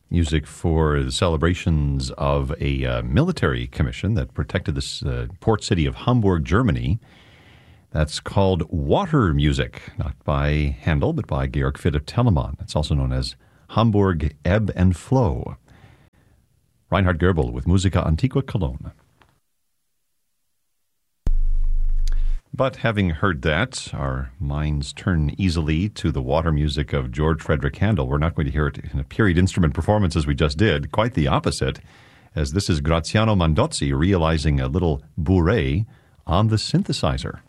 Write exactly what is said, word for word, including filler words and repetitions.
music for the celebrations of a uh, military commission that protected the uh, port city of Hamburg, Germany. That's called Water Music, not by Handel, but by Georg Philipp Telemann. It's also known as Hamburg Ebb and Flow. Reinhard Goebel with Musica Antiqua Cologne. But having heard that, our minds turn easily to the water music of George Frederick Handel. We're not going to hear it in a period instrument performance as we just did. Quite the opposite, as this is Graziano Mandozzi realizing a little bourrée on the synthesizer.